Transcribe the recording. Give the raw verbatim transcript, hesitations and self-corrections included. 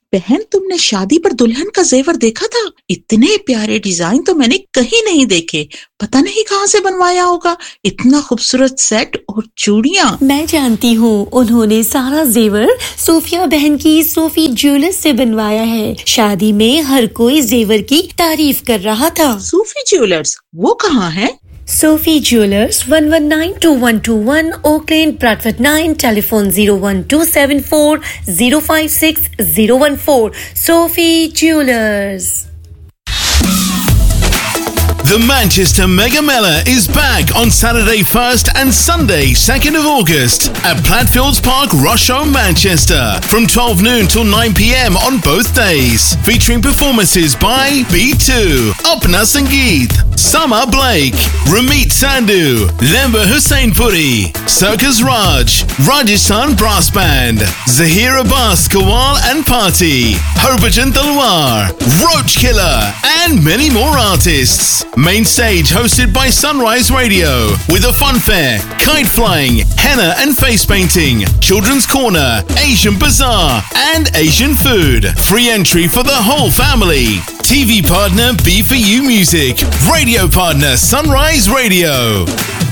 बहन, तुमने शादी पर दुल्हन का जेवर देखा था? इतने प्यारे डिजाइन तो मैंने कहीं नहीं देखे। पता नहीं कहाँ से बनवाया होगा। इतना खूबसूरत सेट और चूड़ियां। मैं जानती हूँ, उन्होंने सारा जेवर सोफिया बहन की सोफी ज्वेलर्स से बनवाया है। शादी में हर कोई जेवर की तारीफ कर रहा था। सोफी ज्वेलर्स, वो कहाँ है? Sophie Jewelers, one one nine two one two one, Oak Lane, Bradford nine, telephone zero one two seven four zero five six zero one four. Sophie Jewelers. The Manchester Mega Mela is back on Saturday first and Sunday second of August at Platfields Park, Rushow, Manchester from twelve noon till nine p.m. on both days, featuring performances by B two, Apna Sangeet, Sama Blake, Ramit Sandhu, Lemba Hussain Puri, Circus Raj, Rajasthan Brass Band, Zahir Abbas Kawal and Party, Harbhajan Talwar, Roach Killer and many more artists. Main stage hosted by Sunrise Radio with a fun fair, kite flying, henna and face painting, children's corner, Asian bazaar and Asian food. Free entry for the whole family. T V partner B four U Music. Radio partner Sunrise Radio.